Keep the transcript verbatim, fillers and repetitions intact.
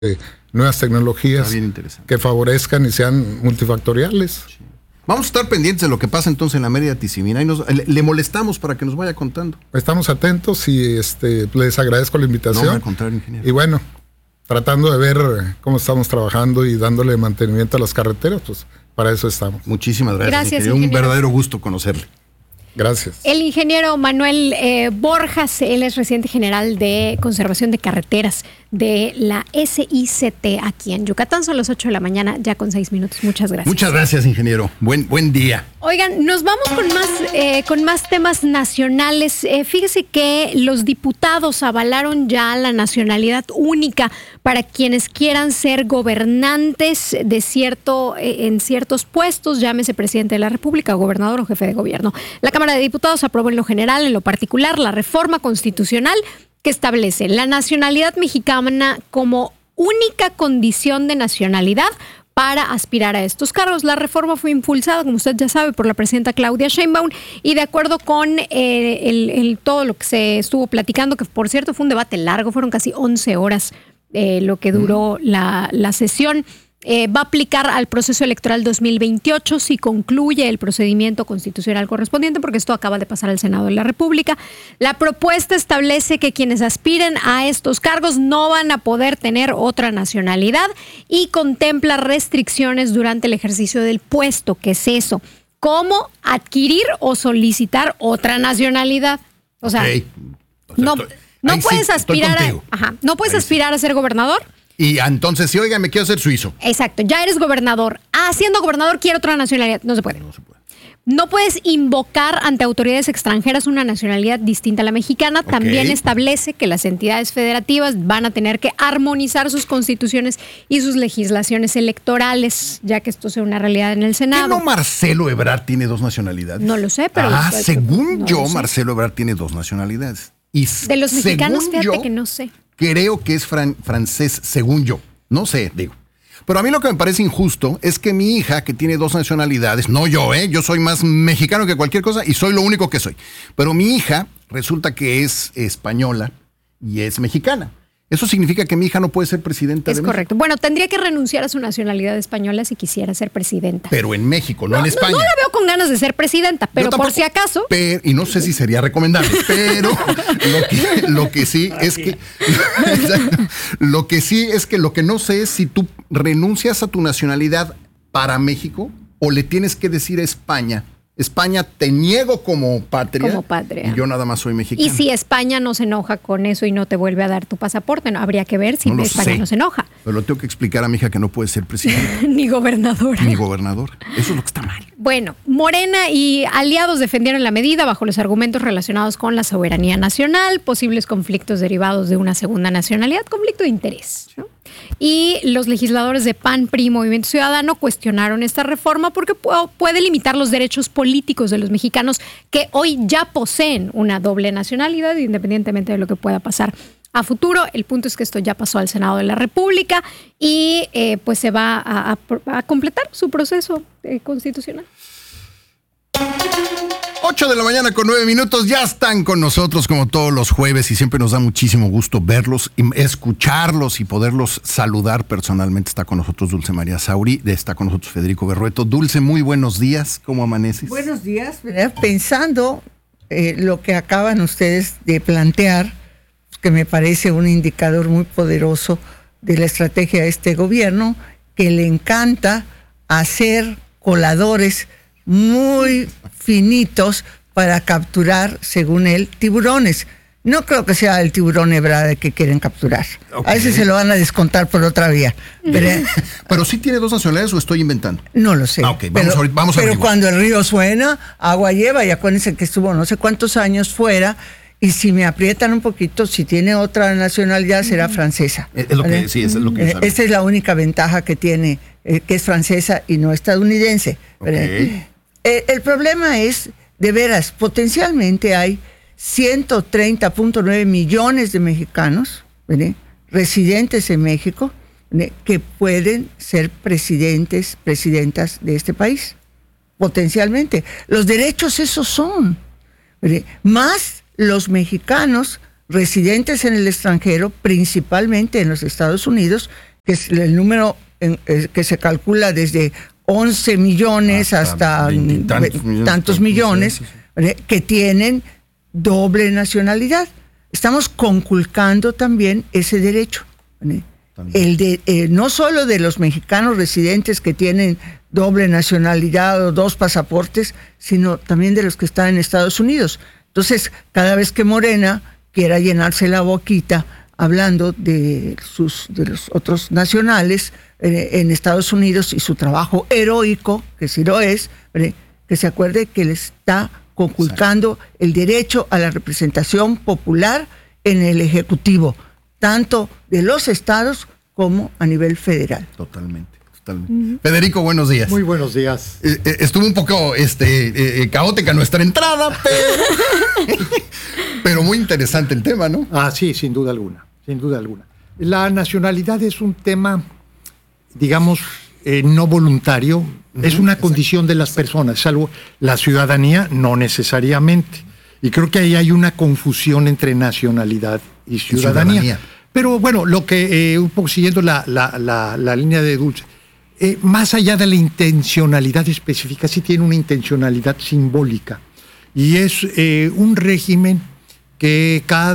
de nuevas tecnologías que favorezcan y sean multifactoriales. Sí. Vamos a estar pendientes de lo que pasa entonces en la Mérida Tizimina y nos, le, le molestamos para que nos vaya contando. Estamos atentos y este, les agradezco la invitación. No, al contrario, ingeniero. Y bueno, tratando de ver cómo estamos trabajando y dándole mantenimiento a las carreteras, pues para eso estamos. Muchísimas gracias, gracias ingeniero. ingeniero. Un verdadero gusto conocerle. Gracias. El ingeniero Manuel eh, Borjas, él es residente general de Conservación de Carreteras de la S I C T aquí en Yucatán. Son las ocho de la mañana, ya con seis minutos. Muchas gracias. Muchas gracias, ingeniero. Buen, buen día. Oigan, nos vamos con más, eh, con más temas nacionales. Eh, fíjese que los diputados avalaron ya la nacionalidad única para quienes quieran ser gobernantes de cierto, eh, en ciertos puestos, llámese presidente de la República, gobernador o jefe de gobierno. La Cámara de Diputados aprobó en lo general, en lo particular, la reforma constitucional que establece la nacionalidad mexicana como única condición de nacionalidad para aspirar a estos cargos. La reforma fue impulsada, como usted ya sabe, por la presidenta Claudia Sheinbaum y de acuerdo con eh, el, el, todo lo que se estuvo platicando, que por cierto fue un debate largo, fueron casi once horas eh, lo que duró mm. la, la sesión. Eh, va a aplicar al proceso electoral dos mil veintiocho si concluye el procedimiento constitucional correspondiente, porque esto acaba de pasar al Senado de la República. La propuesta establece que quienes aspiren a estos cargos no van a poder tener otra nacionalidad y contempla restricciones durante el ejercicio del puesto. ¿Qué es eso? ¿Cómo adquirir o solicitar otra nacionalidad? O sea, okay. o sea no, estoy, no puedes sí, aspirar a, ajá, no puedes ahí aspirar sí. a ser gobernador. Y entonces, si oiga, me quiero ser suizo. Exacto, ya eres gobernador. Ah, siendo gobernador quiero otra nacionalidad. No se puede. No se puede. No puedes invocar ante autoridades extranjeras una nacionalidad distinta a la mexicana. Okay. También establece que las entidades federativas van a tener que armonizar sus constituciones y sus legislaciones electorales, ya que esto sea una realidad en el Senado. ¿Qué no Marcelo Ebrard tiene dos nacionalidades? No lo sé, pero... Ah, pues, según no yo, Marcelo Ebrard tiene dos nacionalidades. Y de los mexicanos, fíjate yo, que no sé. Creo que es fran- francés, según yo. No sé, digo. Pero a mí lo que me parece injusto es que mi hija, que tiene dos nacionalidades, no yo, ¿eh? Yo soy más mexicano que cualquier cosa y soy lo único que soy. Pero mi hija resulta que es española y es mexicana. Eso significa que mi hija no puede ser presidenta es de correcto. México. Bueno, tendría que renunciar a su nacionalidad española si quisiera ser presidenta. Pero en México, no, no en España. No, no la veo con ganas de ser presidenta, pero tampoco, por si acaso. Pero, y no sé si sería recomendable, pero lo que, lo que sí es que lo que sí es que lo que no sé es si tú renuncias a tu nacionalidad para México o le tienes que decir a España. España te niego como patria, como patria. Y yo nada más soy mexicano. Y si España no se enoja con eso y no te vuelve a dar tu pasaporte, no, habría que ver si no España sé. no se enoja. Pero lo tengo que explicar a mi hija que no puede ser presidente. Ni gobernador. Ni gobernador. Eso es lo que está mal. Bueno, Morena y aliados defendieron la medida bajo los argumentos relacionados con la soberanía nacional, posibles conflictos derivados de una segunda nacionalidad, conflicto de interés, ¿no? Y los legisladores de P A N, P R I y Movimiento Ciudadano cuestionaron esta reforma porque puede limitar los derechos políticos de los mexicanos que hoy ya poseen una doble nacionalidad, independientemente de lo que pueda pasar a futuro. El punto es que esto ya pasó al Senado de la República y eh, pues se va a, a, a completar su proceso eh, constitucional. ocho de la mañana con nueve minutos, ya están con nosotros como todos los jueves y siempre nos da muchísimo gusto verlos, escucharlos y poderlos saludar personalmente. Está con nosotros Dulce María Sauri, está con nosotros Federico Berrueto. Dulce, muy buenos días, ¿cómo amaneces? Buenos días, ¿verdad? Pensando eh, lo que acaban ustedes de plantear, que me parece un indicador muy poderoso de la estrategia de este gobierno, que le encanta hacer coladores muy finitos para capturar, según él, tiburones. No creo que sea el tiburón Ebrard que quieren capturar. Okay. A ese se lo van a descontar por otra vía. Pero, pero sí tiene dos nacionalidades o estoy inventando. No lo sé. Ah, okay. Vamos pero, a, vamos a pero cuando el río suena, agua lleva. Y acuérdense que estuvo no sé cuántos años fuera. Y si me aprietan un poquito, si tiene otra nacionalidad, será francesa. Es lo que, sí, es lo que eh, Esa es la única ventaja que tiene, eh, que es francesa y no estadounidense. Okay. Eh, el problema es, de veras, potencialmente hay ciento treinta punto nueve millones de mexicanos, ¿verdad?, residentes en México, ¿verdad?, que pueden ser presidentes, presidentas de este país, potencialmente. Los derechos esos son, ¿verdad?, más los mexicanos residentes en el extranjero, principalmente en los Estados Unidos, que es el número en, eh, que se calcula desde once millones hasta, hasta tantos millones, tantos millones sí, sí, sí. que tienen doble nacionalidad. Estamos conculcando también ese derecho. ¿Vale? El de eh, no solo de los mexicanos residentes que tienen doble nacionalidad o dos pasaportes, sino también de los que están en Estados Unidos. Entonces, cada vez que Morena quiera llenarse la boquita hablando de sus de los otros nacionales eh, en Estados Unidos y su trabajo heroico, que sí lo es, ¿vale? Que se acuerde que le está conculcando Exacto. el derecho a la representación popular en el Ejecutivo, tanto de los estados como a nivel federal. Totalmente, totalmente. Uh-huh. Federico, buenos días. Muy buenos días. Eh, eh, estuvo un poco este, eh, caótica nuestra entrada, pero, pero muy interesante el tema, ¿no? Ah, sí, sin duda alguna, sin duda alguna. La nacionalidad es un tema, digamos, eh, no voluntario, uh-huh. es una condición de las personas, salvo la ciudadanía, no necesariamente. Y creo que ahí hay una confusión entre nacionalidad y ciudadanía. ciudadanía. Pero bueno, lo que, eh, un poco siguiendo la, la, la, la línea de Dulce, eh, más allá de la intencionalidad específica, sí tiene una intencionalidad simbólica. Y es eh, un régimen que cada